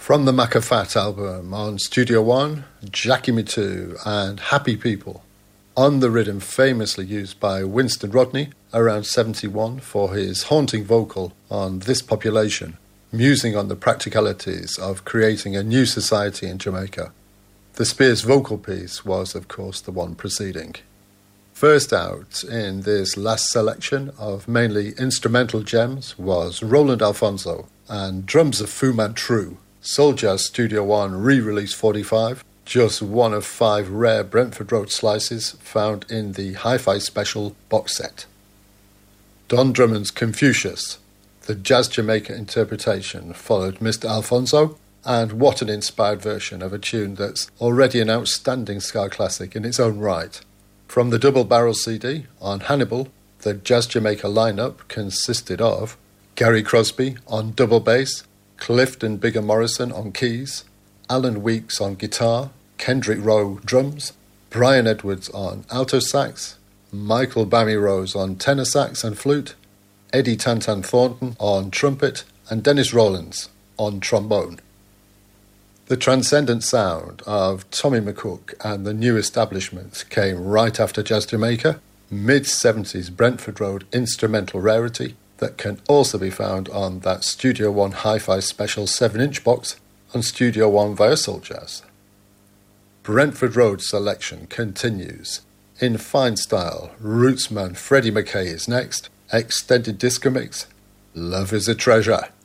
From the Macafat album on Studio One, Jackie Me Too and Happy People. On the rhythm famously used by Winston Rodney around 71 for his haunting vocal on This Population, musing on the practicalities of creating a new society in Jamaica. The Spears vocal piece was, of course, the one preceding. First out in this last selection of mainly instrumental gems was Roland Alphonso and Drums of Fu Manchu, Soul Jazz Studio One re-release 45, just one of 5 rare Brentford Road slices found in the Hi-Fi Special box set. Don Drummond's Confucius, the Jazz Jamaica interpretation, followed Mr. Alphonso, and what an inspired version of a tune that's already an outstanding ska classic in its own right. From the Double Barrel CD on Hannibal, the Jazz Jamaica lineup consisted of Gary Crosby on double bass, Clifton Bigger Morrison on keys, Alan Weeks on guitar, Kendrick Rowe drums, Brian Edwards on alto sax, Michael Bammy Rose on tenor sax and flute, Eddie Tantan Thornton on trumpet, and Dennis Rollins on trombone. The transcendent sound of Tommy McCook and the New Establishment came right after Jazz Jamaica, mid-70s Brentford Road instrumental rarity that can also be found on that Studio One Hi-Fi Special 7-inch box on Studio One via Soul Jazz. Brentford Road selection continues. In fine style, rootsman Freddie McKay is next, extended disco mix, Love is a Treasure.